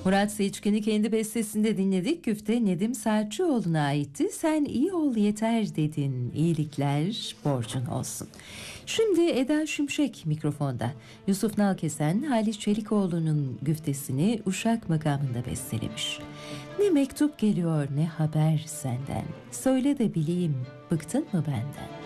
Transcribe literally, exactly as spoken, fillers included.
Murat Seçkin'i kendi bestesinde dinledik. Güfte Nedim Selçuoğlu'na aitti. Sen iyi ol yeter dedin. İyilikler borcun olsun. Şimdi Eda Şimşek mikrofonda. Yusuf Nalkesen, Halis Çelikoğlu'nun güftesini Uşak makamında bestelemiş. Ne mektup geliyor ne haber senden. Söyle de bileyim, bıktın mı benden?